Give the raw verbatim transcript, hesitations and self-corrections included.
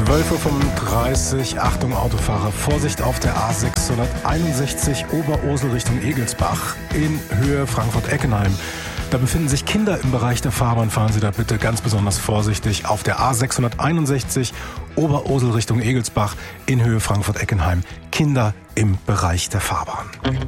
zwölf Uhr fünfunddreißig, Achtung Autofahrer, Vorsicht auf der A sechshunderteinundsechzig Oberursel Richtung Egelsbach in Höhe Frankfurt-Eckenheim. Da befinden sich Kinder im Bereich der Fahrbahn. Fahren Sie da bitte ganz besonders vorsichtig auf der A sechshunderteinundsechzig Oberursel Richtung Egelsbach in Höhe Frankfurt-Eckenheim. Kinder im Bereich der Fahrbahn.